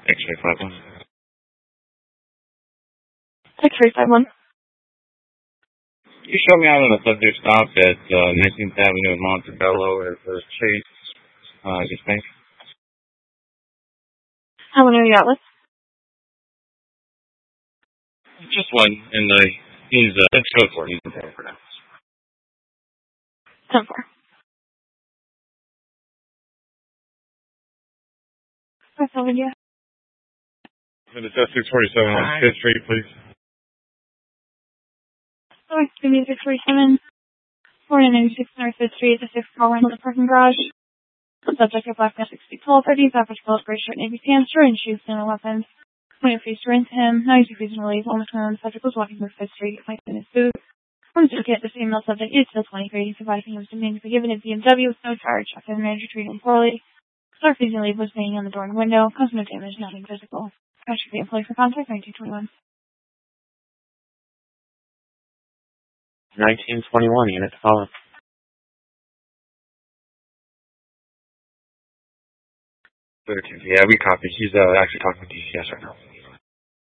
X-ray 51. X-ray 51. You showed me out on a subject stop at 19th Avenue in Montebello at First Chase, East Bank. How many are you out with? Just one, and he's it's code for it. He's in pay for now. 10-4. What's over here? And it's S647 on 5th Street, please. Sorry, give me 647. 496 North 5th Street, the 6th car went to the parking garage. Subject of black man 60 tall, 30s, average color, gray shirt, navy pants, short shoes, and weapons. When your face turned to him, now he's refusing to leave. Almost when the subject was walking through 5th Street, fighting in his boot. From the ticket, the female subject is still 23, surviving he was demanding to be given his BMW with no charge after the manager treated him poorly. So refusing to leave was banging on the door and window, caused no damage, nothing physical. Cash for the employee for contact, 1921. 1921, unit to follow. Yeah, we copy. He's actually talking with DCS right now.